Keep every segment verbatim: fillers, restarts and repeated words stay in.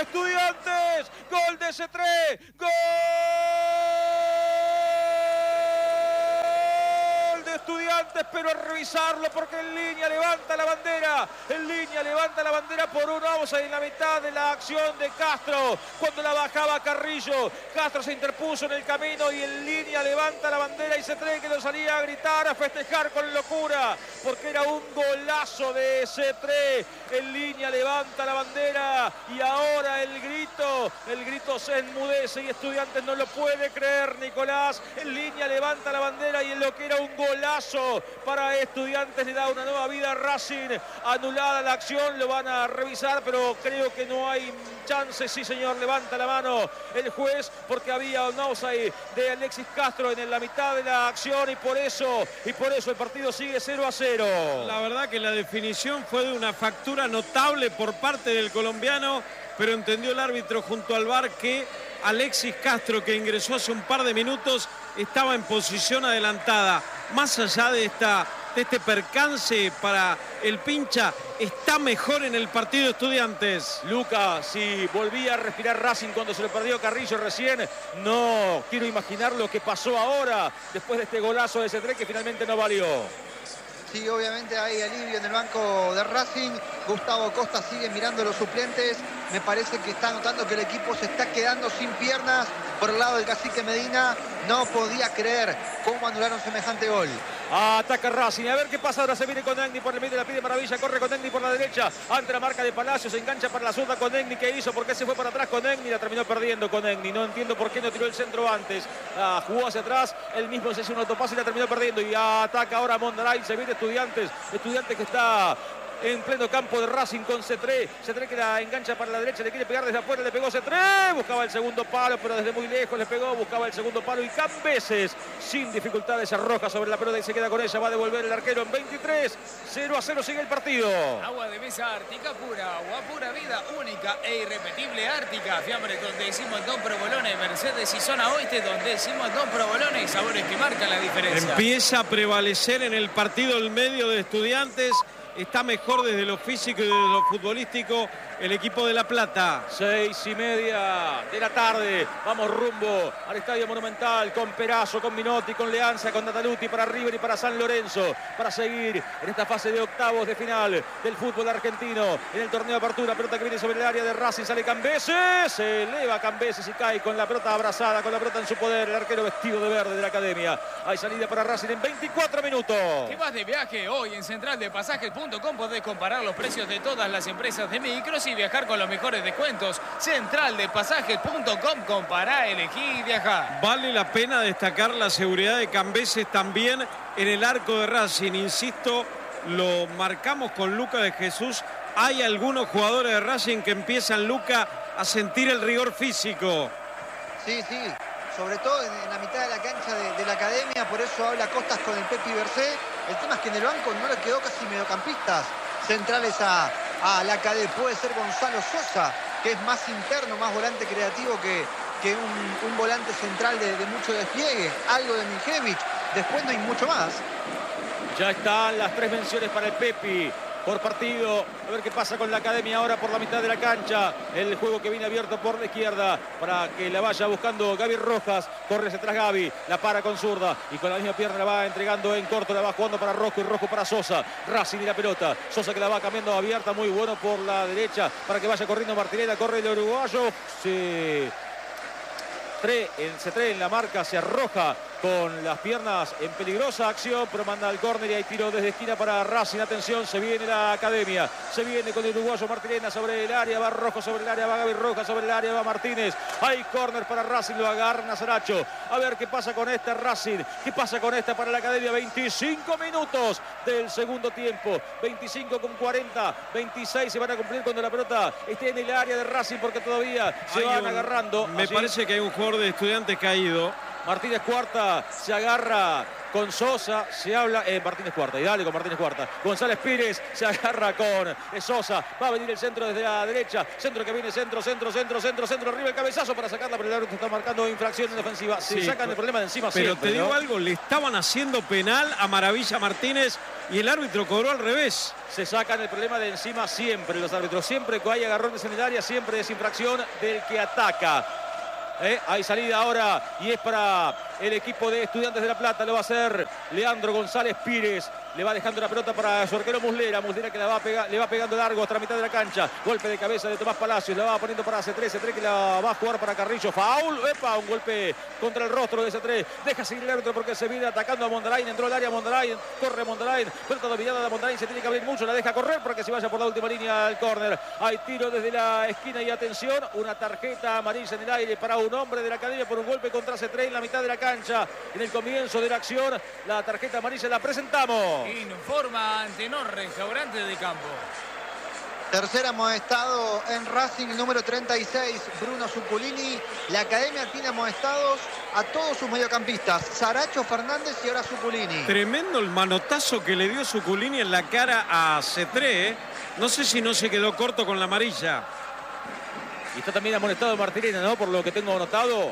Estudiantes. Gol de C tres. Gol de Estudiantes, pero a revisarlo porque en línea levanta la bandera. En línea levanta la bandera por un offside en la mitad de la acción de Castro. Cuando la bajaba Carrillo, Castro se interpuso en el camino y en línea levanta la bandera y C tres que lo salía a gritar, a festejar con locura, porque era un golazo de C tres. En línea levanta la bandera y ahora el grito, el grito se enmudece y Estudiantes no lo puede creer, Nicolás. En línea levanta la bandera y en lo que era un golazo para Estudiantes le da una nueva vida a Racing. Anulada la acción, lo van a revisar, pero creo que no hay chance. Sí, señor, levanta la mano el juez porque había un offside de Alexis Castro en la mitad de la acción y por eso, y por eso el partido sigue cero a cero. La verdad que la definición fue de una factura notable por parte del colombiano, pero entendió el árbitro junto al V A R que Alexis Castro, que ingresó hace un par de minutos, estaba en posición adelantada. Más allá de, esta, de este percance para el pincha, está mejor en el partido Estudiantes. Luca, si volvía a respirar Racing cuando se le perdió Carrillo recién, no quiero imaginar lo que pasó ahora después de este golazo de C tres que finalmente no valió. Sí, obviamente hay alivio en el banco de Racing. Gustavo Costa sigue mirando los suplentes. Me parece que está notando que el equipo se está quedando sin piernas. Por el lado del Cacique Medina, no podía creer cómo anularon semejante gol. Ataca Racing, a ver qué pasa. Ahora se viene con Egni por el medio, la pide Maravilla, corre con Egni por la derecha, ante la marca de Palacio, se engancha para la zurda con Egni. ¿Qué hizo? ¿Por qué se fue para atrás con Egni? La terminó perdiendo con Egni. No entiendo por qué no tiró el centro antes. Ah, jugó hacia atrás, él mismo se hizo un autopase y la terminó perdiendo. Y ataca ahora Mondaray, se viene Estudiantes. Estudiantes que está en pleno campo de Racing con C tres. C tres que la engancha para la derecha, le quiere pegar desde afuera, le pegó C tres. Buscaba el segundo palo, pero desde muy lejos le pegó, buscaba el segundo palo y Cambeses sin dificultades arroja sobre la pelota y se queda con ella. Va a devolver el arquero en veintitrés. cero a cero sigue el partido. Agua de mesa Ártica pura, agua pura vida única e irrepetible Ártica. Fiambre donde decimos Don Provolone, Mercedes y zona oeste donde decimos Don Provolone, sabores que marcan la diferencia. Empieza a prevalecer en el partido el medio de Estudiantes. Está mejor desde lo físico y desde lo futbolístico el equipo de La Plata. Seis y media de la tarde. Vamos rumbo al Estadio Monumental con Perazo, con Minotti, con Leanza, con Nataluti para River y para San Lorenzo. Para seguir en esta fase de octavos de final del fútbol argentino. En el torneo de apertura, pelota que viene sobre el área de Racing. Sale Cambeses. Se eleva Cambeses y cae con la pelota abrazada, con la pelota en su poder. El arquero vestido de verde de la academia. Hay salida para Racing en veinticuatro minutos. ¿Qué vas de viaje? Hoy en Central de Pasajes punto com podés comparar los precios de todas las empresas de micros y viajar con los mejores descuentos. Central de Pasajes punto com, compará, elegí y viajá. Vale la pena destacar la seguridad de Cambeses también en el arco de Racing. Insisto, lo marcamos con Luca de Jesús. Hay algunos jugadores de Racing que empiezan, Luca, a sentir el rigor físico. Sí, sí, sobre todo en, en la mitad de la cancha de, de la academia, por eso habla Costas con el Pepi Bercé. El tema es que en el banco no le quedó casi mediocampistas centrales a, a la academia. Puede ser Gonzalo Sosa, que es más interno, más volante creativo que, que un, un volante central de, de mucho despliegue. Algo de Miljevich, después no hay mucho más. Ya están las tres menciones para el Pepi por partido. A ver qué pasa con la academia ahora por la mitad de la cancha. El juego que viene abierto por la izquierda para que la vaya buscando Gaby Rojas. Corre hacia atrás Gaby, la para con zurda y con la misma pierna la va entregando en corto. La va jugando para Rosco y Rosco para Sosa. Racing y la pelota. Sosa que la va cambiando abierta, muy bueno por la derecha para que vaya corriendo Martinelli. Corre el uruguayo. Sí. En C tres en la marca se arroja con las piernas en peligrosa acción, pero manda al córner y hay tiro desde esquina para Racing. Atención, se viene la academia, se viene con el uruguayo Martinelli sobre el área, va Rojo sobre el área, va Gaby Rojas sobre el área, va Martínez. Hay córner para Racing, lo agarra Nazaracho. A ver qué pasa con esta Racing, qué pasa con esta para la academia. veinticinco minutos del segundo tiempo, veinticinco con cuarenta, veintiséis se van a cumplir cuando la pelota esté en el área de Racing porque todavía se hay van un, agarrando. Me Allí parece que hay un jugador de Estudiantes caído. Martínez Cuarta se agarra con Sosa, se habla, eh, Martínez Cuarta, y dale con Martínez Cuarta. González Pires se agarra con eh, Sosa, va a venir el centro desde la derecha, centro que viene, centro, centro, centro, centro, centro, arriba el cabezazo para sacarla, pero el árbitro está marcando infracción en defensiva. Se sí, sacan el problema de encima pero siempre, te digo ¿no? algo, le estaban haciendo penal a Maravilla Martínez y el árbitro cobró al revés. Se sacan el problema de encima siempre los árbitros, siempre que hay agarrones en el área, siempre es infracción del que ataca. ¿Eh? Hay salida ahora y es para el equipo de Estudiantes de La Plata. Lo va a hacer Leandro González Pires. Le va dejando la pelota para su arquero Muslera. Muslera que la va pega, le va pegando largo hasta la mitad de la cancha. Golpe de cabeza de Tomás Palacios. La va poniendo para C tres. C tres que la va a jugar para Carrillo. Faul. Epa, un golpe contra el rostro de C tres. Deja seguir el árbitro porque se viene atacando a Mondarain. Entró al área Mondarain. Corre Mondarain. Pelota dominada de Mondarain. Se tiene que abrir mucho. La deja correr para que se vaya por la última línea al córner. Hay tiro desde la esquina y atención. Una tarjeta amarilla en el aire para un hombre de la academia por un golpe contra C tres en la mitad de la cancha. En el comienzo de la acción, la tarjeta amarilla la presentamos. Informa Antenor, restaurante de campo. Tercer amonestado en Racing, el número treinta y seis, Bruno Zuculini. La academia tiene amonestados a todos sus mediocampistas, Saracho, Fernández y ahora Zuculini. Tremendo el manotazo que le dio Zuculini en la cara a C tres. ¿eh? No sé si no se quedó corto con la amarilla. Y está también amonestado Martirena, ¿no? Por lo que tengo anotado.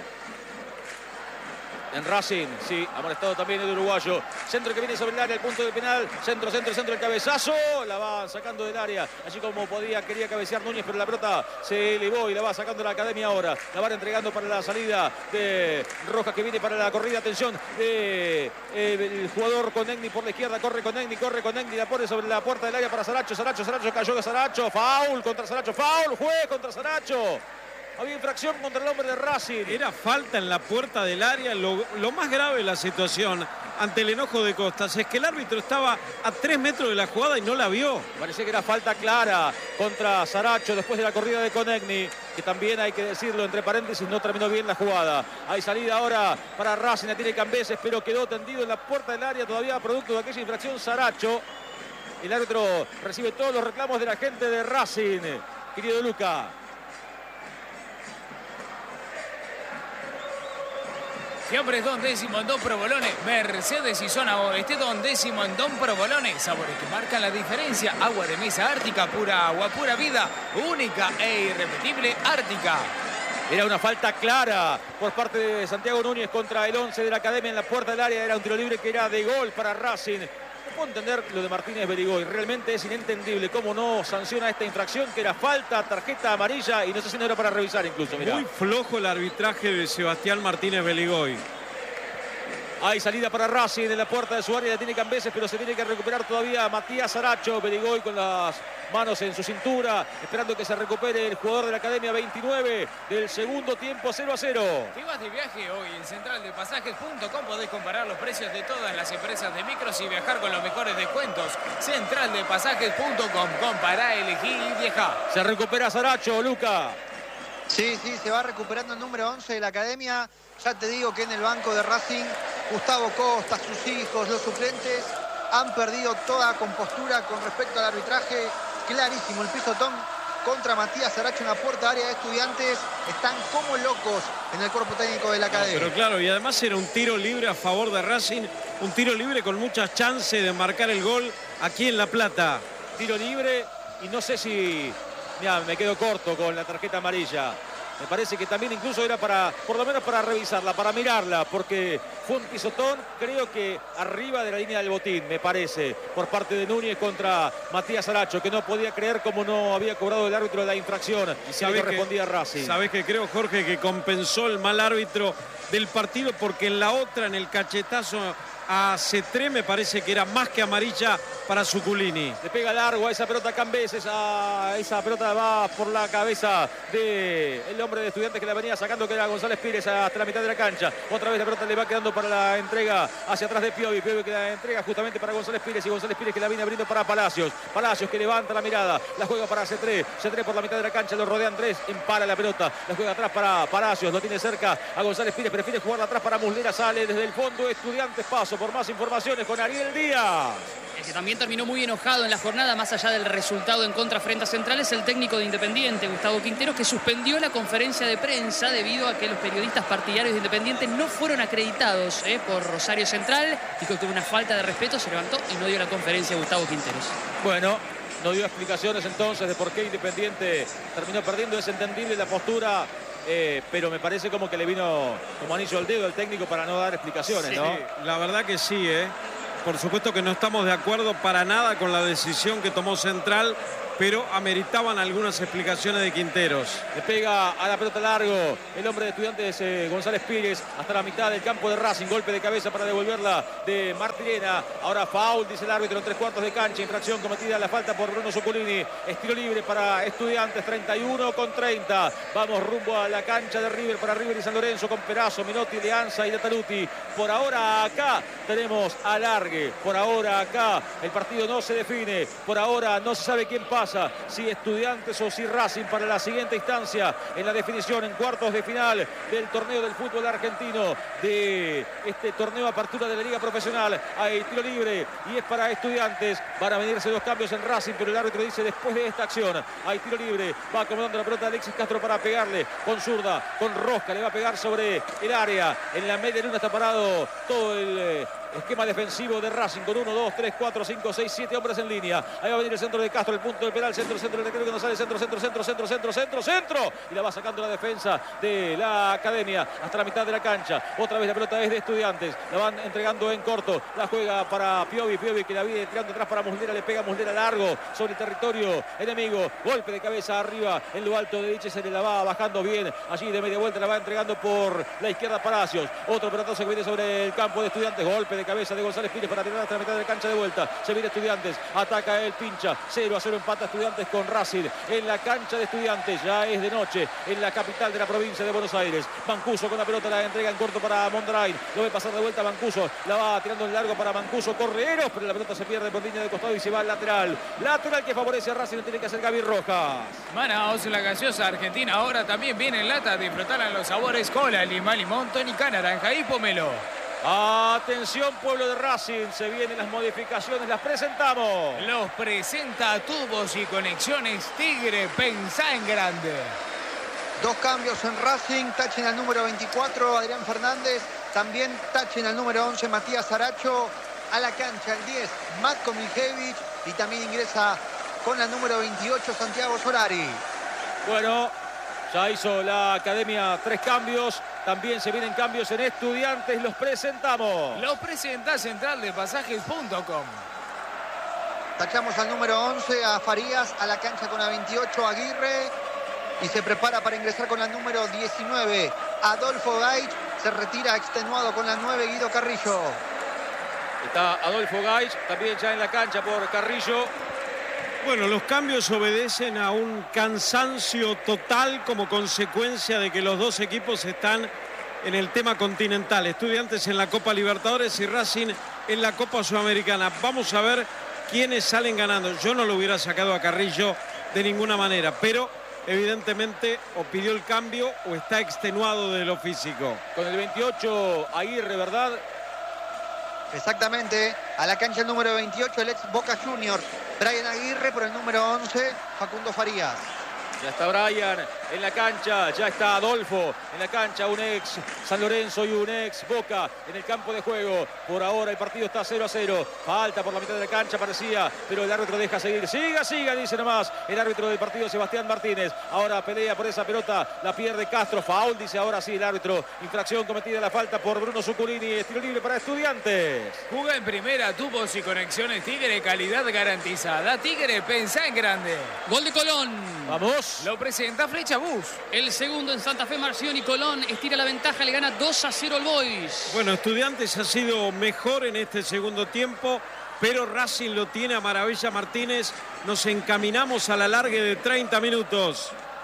En Racing, sí, amonestado también el uruguayo. Centro que viene sobre el área, el punto del penal. Centro, centro, centro, el cabezazo. La va sacando del área. Allí como podía, quería cabecear Núñez, pero la pelota se elevó y la va sacando la academia ahora. La van entregando para la salida de Rojas que viene para la corrida. Atención de eh, el jugador Conegni por la izquierda. Corre Conegni, corre Conegni. La pone sobre la puerta del área para Saracho. Saracho, Saracho, cayó de Saracho. Foul contra Saracho. Foul, juez contra Saracho. Había infracción contra el hombre de Racing. Era falta en la puerta del área. Lo, lo más grave de la situación ante el enojo de Costas es que el árbitro estaba a tres metros de la jugada y no la vio. Parecía que era falta clara contra Saracho después de la corrida de Conegni, que también hay que decirlo entre paréntesis, no terminó bien la jugada. Hay salida ahora para Racing, la tiene Cambeses, pero quedó tendido en la puerta del área todavía producto de aquella infracción Saracho. El árbitro recibe todos los reclamos de la gente de Racing. Querido Luca. Siempre es don décimo en Don Provolone, Mercedes y zona oeste, don décimo en Don Provolone. Sabores que marcan la diferencia. Agua de mesa Ártica, pura agua, pura vida, única e irrepetible Ártica. Era una falta clara por parte de Santiago Núñez contra el once de la academia en la puerta del área. Era un tiro libre que era de gol para Racing. No puedo entender lo de Martínez Berigoy. Realmente es inentendible cómo no sanciona esta infracción, que era falta, tarjeta amarilla y no sé si no era para revisar incluso. Mirá. Muy flojo el arbitraje de Sebastián Martínez Berigoy. Hay salida para Racing en la puerta de su área, la tiene Cambeses, pero se tiene que recuperar todavía Matías Saracho. Berigoy con las manos en su cintura, esperando que se recupere el jugador de la academia. Veintinueve del segundo tiempo, cero a cero. Si vas de viaje hoy en central de pasajes punto com podés comparar los precios de todas las empresas de micros y viajar con los mejores descuentos. central de pasajes punto com, compará, elegí y viajá. Se recupera Saracho, Luca. Sí, sí, se va recuperando el número once de la academia. Ya te digo que en el banco de Racing, Gustavo Costa, sus hijos, los suplentes, han perdido toda compostura con respecto al arbitraje. Clarísimo, el pisotón contra Matías Saracho en la puerta área de Estudiantes. Están como locos en el cuerpo técnico de la academia. Pero claro, y además era un tiro libre a favor de Racing. Un tiro libre con muchas chances de marcar el gol aquí en La Plata. Tiro libre y no sé si... Mirá, me quedo corto con la tarjeta amarilla. Me parece que también incluso era para, por lo menos para revisarla, para mirarla, porque fue un pisotón, creo que arriba de la línea del botín, me parece, por parte de Núñez contra Matías Saracho, que no podía creer cómo no había cobrado el árbitro la infracción y que le correspondía a Racing. Sabés que creo, Jorge, que compensó el mal árbitro del partido, porque en la otra, en el cachetazo a C tres, me parece que era más que amarilla para Zuculini. Le pega largo a esa pelota Cambeses, a esa pelota va por la cabeza del hombre de Estudiantes que la venía sacando, que era González Pires, hasta la mitad de la cancha. Otra vez la pelota le va quedando para la entrega hacia atrás de Piovi. Piovi que la entrega justamente para González Pires y González Pires que la viene abriendo para Palacios. Palacios que levanta la mirada, la juega para C tres. C tres por la mitad de la cancha, lo rodean tres, empala la pelota, la juega atrás para Palacios, lo tiene cerca a González Pires, prefiere jugarla atrás para Muslera, sale desde el fondo Estudiantes, paso Alonso por más informaciones con Ariel Díaz. El que también terminó muy enojado en la jornada, más allá del resultado en contra frente a Central, es el técnico de Independiente, Gustavo Quinteros, que suspendió la conferencia de prensa debido a que los periodistas partidarios de Independiente no fueron acreditados eh, por Rosario Central. Dijo que hubo una falta de respeto, se levantó y no dio la conferencia Gustavo Quinteros. Bueno, no dio explicaciones entonces de por qué Independiente terminó perdiendo. Es entendible la postura, eh, pero me parece como que le vino como anillo al dedo el técnico para no dar explicaciones, sí, ¿no? La verdad que sí, ¿eh? Por supuesto que no estamos de acuerdo para nada con la decisión que tomó Central, pero ameritaban algunas explicaciones de Quinteros. Le pega a la pelota largo el hombre de Estudiantes, eh, González Pires, hasta la mitad del campo de Racing. Golpe de cabeza para devolverla de Martirena. Ahora foul, dice el árbitro, en tres cuartos de cancha. Infracción cometida, la falta por Bruno Zuculini. Estilo libre para Estudiantes, treinta y uno con treinta. Vamos rumbo a la cancha de River para River y San Lorenzo con Perazo, Menotti, Leanza y Dataluti. Por ahora acá tenemos alargue. Por ahora acá el partido no se define. Por ahora no se sabe quién pasa. Si Estudiantes o si Racing para la siguiente instancia en la definición en cuartos de final del torneo del fútbol argentino, de este torneo apertura de la Liga Profesional. Hay tiro libre y es para Estudiantes. Van a venirse dos cambios en Racing, pero el árbitro dice después de esta acción hay tiro libre. Va acomodando la pelota Alexis Castro para pegarle con zurda, con rosca, le va a pegar sobre el área. En la media luna está parado todo el eh, esquema defensivo de Racing con uno, dos, tres, cuatro, cinco, seis, siete hombres en línea. Ahí va a venir el centro de Castro, el punto del penal, centro, centro, el recreo que no sale, centro, centro, centro, centro, centro, centro, centro. Y la va sacando la defensa de la Academia hasta la mitad de la cancha. Otra vez la pelota es de Estudiantes. La van entregando en corto. La juega para Piovi, Piovi que la viene tirando atrás para Muslera. Le pega Muslera largo sobre el territorio enemigo. Golpe de cabeza arriba en lo alto de Diche. Se le la va bajando bien. Allí de media vuelta la va entregando por la izquierda Palacios. Otro pelotazo que viene sobre el campo de Estudiantes. Golpe de cabeza de González Pires para tirar hasta la mitad de la cancha de vuelta. Se viene Estudiantes, ataca el pincha, cero a cero empata Estudiantes con Racing en la cancha de Estudiantes. Ya es de noche en la capital de la provincia de Buenos Aires. Mancuso con la pelota, la entrega en corto para Mondrain, lo ve pasar de vuelta Mancuso, la va tirando en largo para Mancuso, Correeros, pero la pelota se pierde por línea de costado y se va al lateral. Lateral que favorece a Racing, lo tiene que hacer Gaby Rojas. Manaos, la gaseosa argentina, ahora también viene en lata. Disfrutarán los sabores cola, lima, limón, tónica, naranja y pomelo. Atención pueblo de Racing, se vienen las modificaciones, las presentamos. Los presenta Tubos y Conexiones Tigre, pensá en grande. Dos cambios en Racing, tachen al número veinticuatro Adrián Fernández, también tachen al número once Matías Aracho, a la cancha el diez Matko Miljevic y también ingresa con la número veintiocho Santiago Solari. Bueno, ya hizo la Academia tres cambios. También se vienen cambios en Estudiantes. Los presentamos. Los presenta Central de Pasajes punto com. Tachamos al número once a Farías, a la cancha con la veintiocho Aguirre. Y se prepara para ingresar con la número diecinueve Adolfo Gaich. Se retira extenuado con la nueve Guido Carrillo. Está Adolfo Gaich también ya en la cancha por Carrillo. Bueno, los cambios obedecen a un cansancio total como consecuencia de que los dos equipos están en el tema continental. Estudiantes en la Copa Libertadores y Racing en la Copa Sudamericana. Vamos a ver quiénes salen ganando. Yo no lo hubiera sacado a Carrillo de ninguna manera, pero evidentemente o pidió el cambio o está extenuado de lo físico. Con el veintiocho Aguirre, ¿verdad? Exactamente, a la cancha el número veintiocho, el ex Boca Juniors, Brian Aguirre, por el número once, Facundo Farías. Ya está Brian en la cancha, ya está Adolfo en la cancha, un ex San Lorenzo y un ex Boca en el campo de juego. Por ahora el partido está cero a cero, falta por la mitad de la cancha parecía, pero el árbitro deja seguir. Siga, siga, dice nomás el árbitro del partido Sebastián Martínez. Ahora pelea por esa pelota, la pierde Castro, foul, dice ahora sí el árbitro. Infracción cometida, la falta por Bruno Zuculini, estilo libre para Estudiantes. Juega en primera, Tubos y Conexiones Tigre, calidad garantizada. Tigre, pensá en grande. Gol de Colón. Vamos. Lo presenta Flecha Bus. El segundo en Santa Fe, Marción, y Colón estira la ventaja, le gana dos a cero al Boys. Bueno, Estudiantes ha sido mejor en este segundo tiempo, pero Racing lo tiene a maravilla Martínez. Nos encaminamos a la largue de treinta minutos.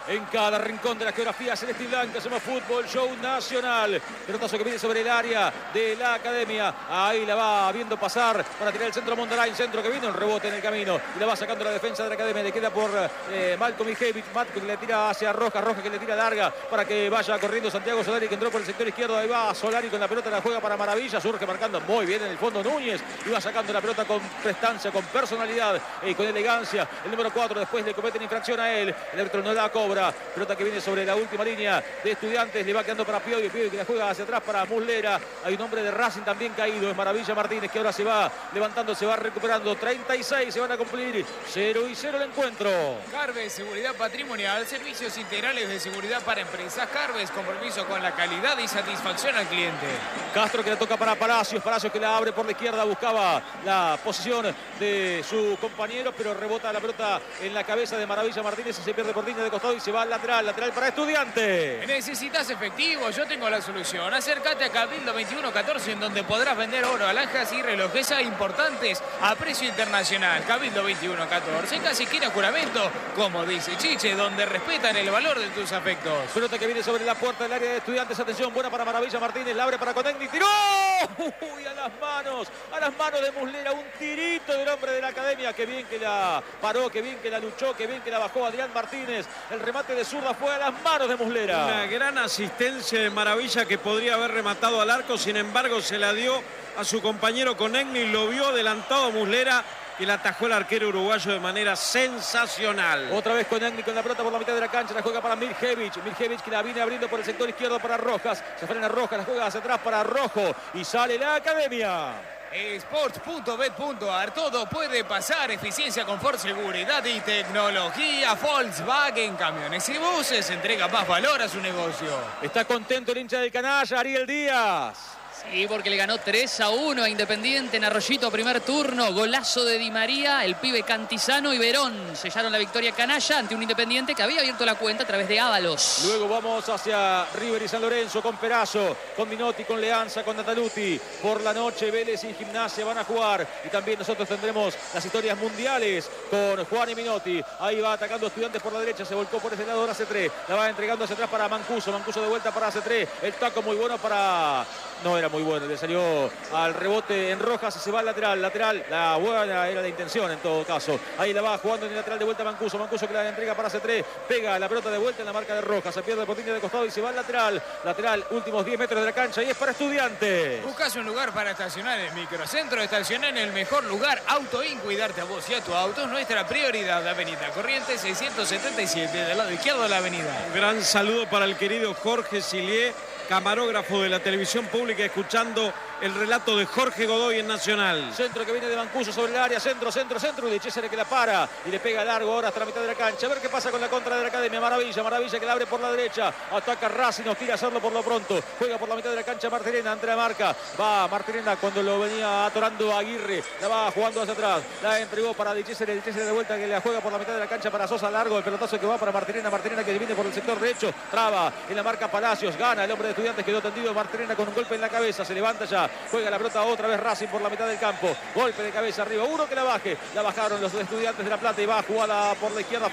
en cada rincón de la geografía celeste y blanca. Hacemos fútbol, show nacional. Pelotazo que viene sobre el área de la Academia. Ahí la va viendo pasar para tirar el centro Mondrain. Centro que viene, un rebote en el camino. Y la va sacando la defensa de la Academia. Le queda por eh, Malcolm Mijevich. Malcolm que le tira hacia Rojas. Rojas que le tira larga para que vaya corriendo Santiago Solari, que entró por el sector izquierdo. Ahí va Solari con la pelota, la juega para Maravilla. Surge marcando muy bien en el fondo Núñez. Y va sacando la pelota con prestancia, con personalidad y con elegancia. El número cuatro, después le cometen infracción a él. El árbitro no la cobra. Pelota que viene sobre la última línea de Estudiantes. Le va quedando para Piovi. Piovi que la juega hacia atrás para Muslera. Hay un hombre de Racing también caído. Es Maravilla Martínez, que ahora se va levantando, se va recuperando. treinta y seis se van a cumplir. cero y cero el encuentro. Carves, seguridad patrimonial, servicios integrales de seguridad para empresas. Carves, compromiso con la calidad y satisfacción al cliente. Castro que la toca para Palacios. Palacios que la abre por la izquierda. Buscaba la posición de su compañero, pero rebota la pelota en la cabeza de Maravilla Martínez y se pierde por línea de costado y se va al lateral. Lateral para Estudiantes. ¿Necesitas efectivo? Yo tengo la solución. Acércate a Cabildo veintiuno catorce, en donde podrás vender oro, alhajas y relojes importantes a precio internacional. Cabildo veintiuno catorce, casi quiera juramento, como dice Chiche, donde respetan el valor de tus afectos. Pelota que viene sobre la puerta del área de Estudiantes. Atención, buena para Maravilla Martínez. La abre para Conegni. ¡Tiró! ¡Uy! A las manos. A las manos de Muslera. Un tirito del hombre de la Academia. Qué bien que la paró, qué bien que la luchó, qué bien que la bajó Adrián Martínez. El remate de zurda fue a las manos de Muslera. Una gran asistencia de Maravilla que podría haber rematado al arco. Sin embargo, se la dio a su compañero Conegni. Lo vio adelantado Muslera, que la atajó el arquero uruguayo de manera sensacional. Otra vez Conegni con la pelota por la mitad de la cancha. La juega para Mijevich. Mijevich que la viene abriendo por el sector izquierdo para Rojas. Se frena Rojas, la juega hacia atrás para Rojo. Y sale la Academia. Sports punto bet punto ar, todo puede pasar. Eficiencia, confort, seguridad y tecnología. Volkswagen Camiones y Buses entrega más valor a su negocio. Está contento el hincha del canalla, Ariel Díaz. Sí, porque le ganó tres a uno a Independiente en Arroyito, primer turno. Golazo de Di María, el pibe Cantizano y Verón sellaron la victoria canalla ante un Independiente que había abierto la cuenta a través de Ábalos. Luego vamos hacia River y San Lorenzo con Perazo, con Minotti, con Leanza, con Nataluti. Por la noche Vélez y Gimnasia van a jugar. Y también nosotros tendremos las historias mundiales con Juan y Minotti. Ahí va atacando Estudiantes por la derecha, se volcó por ese lado ahora C tres. La va entregando hacia atrás para Mancuso. Mancuso de vuelta para C tres. El taco muy bueno para... No era muy bueno, le salió al rebote en Rojas y se va al lateral. Lateral, la buena era la intención en todo caso. Ahí la va jugando en el lateral de vuelta Mancuso. Mancuso que la entrega para C tres. Pega la pelota de vuelta en la marca de Rojas. Se pierde por línea de costado y se va al lateral. Lateral, últimos diez metros de la cancha y es para Estudiantes. Buscas un lugar para estacionar en Microcentro. Estacionar en el mejor lugar. Autoin, cuidarte a vos y a tu auto es nuestra prioridad. Avenida Corrientes seiscientos setenta y siete, del lado izquierdo de la avenida. Un gran saludo para el querido Jorge Silié, camarógrafo de la televisión pública, escuchando el relato de Jorge Godoy en Nacional. Centro que viene de Mancuso sobre el área, centro, centro, centro, y de César que la para y le pega largo ahora hasta la mitad de la cancha. A ver qué pasa con la contra de la Academia. Maravilla, Maravilla que la abre por la derecha, ataca Racing, nos tira a hacerlo por lo pronto, juega por la mitad de la cancha Martirena, ante la marca, va Martirena cuando lo venía atorando Aguirre, la va jugando hacia atrás, la entregó para Di César, Di César de vuelta que la juega por la mitad de la cancha para Sosa, largo el pelotazo que va para Martirena, Martirena que viene por el sector derecho, traba en la marca Palacios, gana el hombre de Estudiantes, quedó tendido Martirena con un golpe en la cabeza, se levanta ya, juega la pelota otra vez Racing por la mitad del campo, golpe de cabeza arriba, uno que la baje, la bajaron los Estudiantes de La Plata y va jugada por la izquierda,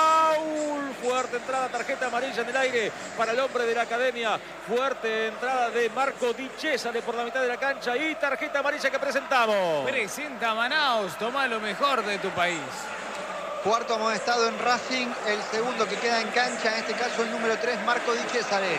faul, fuerte entrada, tarjeta amarilla en el aire para el hombre de la Academia, fuerte entrada de Marco Di Cesare por la mitad de la cancha y tarjeta amarilla que presentamos. Presenta Manaus, toma lo mejor de tu país. Cuarto amonestado en Racing, el segundo que queda en cancha, en este caso el número tres, Marco Di Cesare.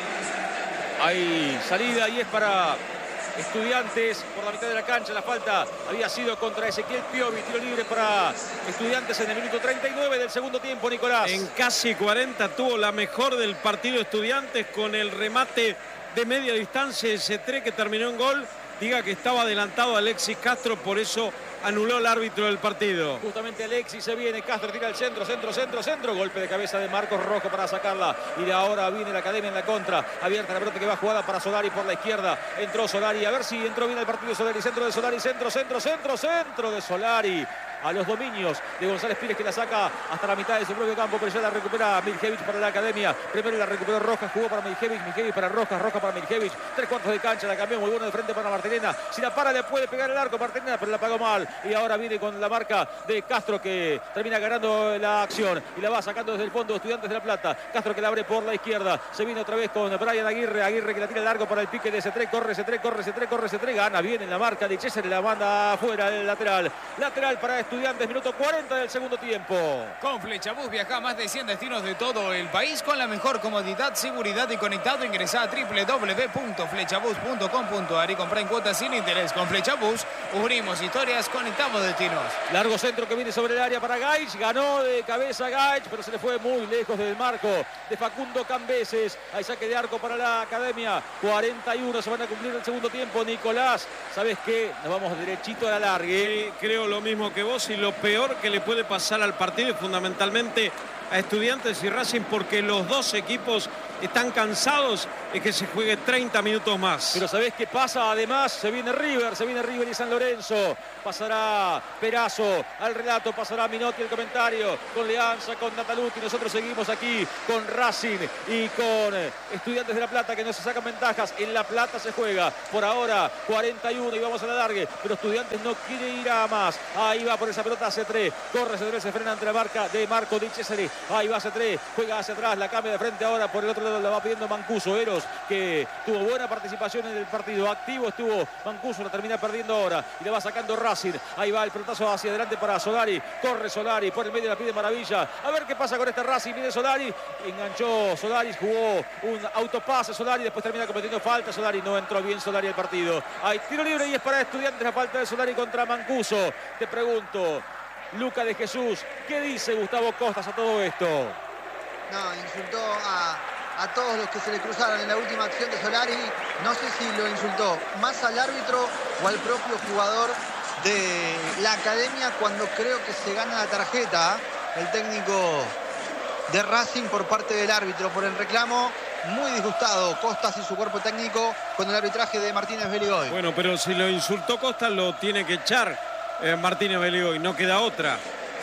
Hay salida y es para Estudiantes por la mitad de la cancha. La falta había sido contra Ezequiel Piovi. Tiro libre para Estudiantes en el minuto treinta y nueve del segundo tiempo, Nicolás. En casi cuarenta tuvo la mejor del partido Estudiantes con el remate de media distancia de C tres que terminó en gol. Diga que estaba adelantado Alexis Castro, por eso anuló el árbitro del partido. Justamente Alexis se viene, Castro tira al centro, centro, centro, centro. Golpe de cabeza de Marcos Rojo para sacarla. Y de ahora viene la Academia en la contra. Abierta la pelota que va jugada para Solari por la izquierda. Entró Solari, a ver si entró bien el partido Solari. Centro de Solari, centro, centro, centro, centro de Solari. a los dominios de González Pires, que la saca hasta la mitad de su propio campo, pero ya la recupera Miljevich para la Academia. Primero la recuperó Rojas, jugó para Miljevich, Miljevich para Rojas, Rojas para Miljevich. Tres cuartos de cancha, la cambió muy bueno de frente para Martirena. Si la para le puede pegar el arco Martirena, pero la pagó mal. Y ahora viene con la marca de Castro, que termina ganando la acción y la va sacando desde el fondo Estudiantes de La Plata. Castro que la abre por la izquierda. Se viene otra vez con Brian Aguirre. Aguirre que la tira largo para el pique de C tres. Corre C tres, corre C tres, corre C tres. Gana bien en la marca de César y la manda afuera el lateral. Lateral para Estudiantes, minuto cuarenta del segundo tiempo. Con Flechabús viaja a más de cien destinos de todo el país con la mejor comodidad, seguridad y conectado. Ingresa a doble u doble u doble u punto flechabús punto com punto a r y compra en cuotas sin interés. Con Flechabús unimos historias, conectamos destinos. Largo centro que viene sobre el área para Gaich. Ganó de cabeza Gaich, pero se le fue muy lejos del marco de Facundo Cambeses. Hay saque de arco para la Academia. cuarenta y uno se van a cumplir el segundo tiempo. Nicolás, ¿sabes qué? Nos vamos derechito a la largue. Sí, creo lo mismo que vos, y lo peor que le puede pasar al partido es fundamentalmente a Estudiantes y Racing, porque los dos equipos están cansados de que se juegue treinta minutos más. Pero ¿sabés qué pasa? Además, se viene River, se viene River y San Lorenzo. Pasará Perazo al relato, pasará Minotti el comentario, con Leanza, con Nataluti. Nosotros seguimos aquí con Racing y con Estudiantes de La Plata, que no se sacan ventajas. En La Plata se juega por ahora cuarenta y uno y vamos a la largue, pero Estudiantes no quiere ir a más. Ahí va por esa pelota C tres, corre C tres, se frena ante la marca de Marco Di Cesare. Ahí va C tres, juega hacia atrás, la cambia de frente ahora por el otro lado, la va pidiendo Mancuso. Eros, que tuvo buena participación en el partido, activo estuvo Mancuso, la termina perdiendo ahora y le va sacando Racing. Ahí va el pelotazo hacia adelante para Solari, corre Solari por el medio, la pide Maravilla. A ver qué pasa con este Racing. Viene Solari, enganchó Solari, jugó un autopase Solari, después termina cometiendo falta Solari, no entró bien Solari al partido. Hay tiro libre y es para Estudiantes la falta de Solari contra Mancuso. Te pregunto, Luca de Jesús, ¿qué dice Gustavo Costas a todo esto? No, insultó a, a todos los que se le cruzaron en la última acción de Solari. No sé si lo insultó más al árbitro o al propio jugador de la Academia, cuando creo que se gana la tarjeta el técnico de Racing por parte del árbitro por el reclamo. Muy disgustado Costas y su cuerpo técnico con el arbitraje de Martínez Beligoy. Bueno, pero si lo insultó Costas, lo tiene que echar eh, Martínez Beligoy, no queda otra.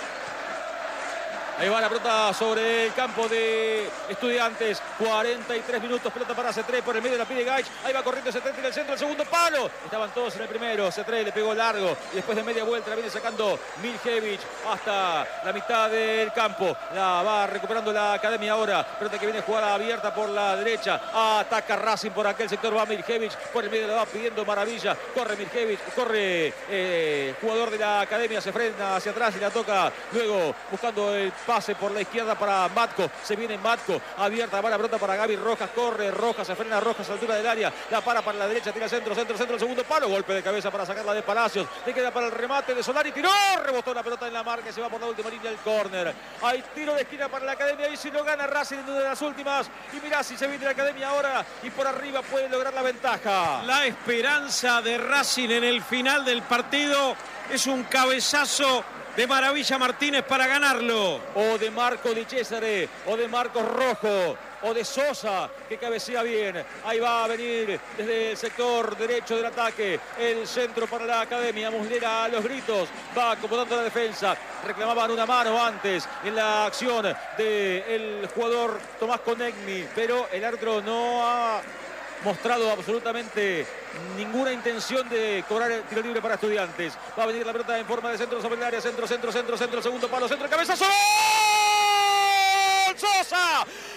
Ahí va la pelota sobre el campo de Estudiantes. cuarenta y tres minutos, pelota para C tres por el medio de la pide Gaich. Ahí va corriendo C tres en el centro, el segundo palo. Estaban todos en el primero. C tres le pegó largo y después de media vuelta la viene sacando Miljevich hasta la mitad del campo. La va recuperando la Academia ahora. Pelota que viene jugada abierta por la derecha. Ataca Racing por aquel sector. Va Miljevich por el medio, la va pidiendo Maravilla. Corre Miljevich, corre eh, jugador de la Academia. Se frena hacia atrás y la toca luego buscando el pase por la izquierda para Matco. Se viene Matco, abierta, va la pelota para Gaby Rojas, corre Rojas, se frena Rojas a altura del área, la para para la derecha, tira centro, centro, centro, el segundo palo, golpe de cabeza para sacarla de Palacios, le queda para el remate de Solari, tiró, rebotó la pelota en la marca y se va por la última línea del córner. Hay tiro de esquina para la Academia y si lo gana Racing en una de las últimas, y mirá si se viene la Academia ahora y por arriba puede lograr la ventaja. La esperanza de Racing en el final del partido es un cabezazo de Maravilla Martínez para ganarlo. O de Marco Di Cesare, o de Marcos Rojo, o de Sosa, que cabecea bien. Ahí va a venir desde el sector derecho del ataque el centro para la Academia. Muslera a los gritos, va acomodando la defensa. Reclamaban una mano antes en la acción del jugador Tomás Conegni, pero el árbitro no ha mostrado absolutamente ninguna intención de cobrar el tiro libre para Estudiantes. Va a venir la pelota en forma de centro sobre el área, centro, centro, centro, centro, segundo palo, centro, cabezazo. Sosa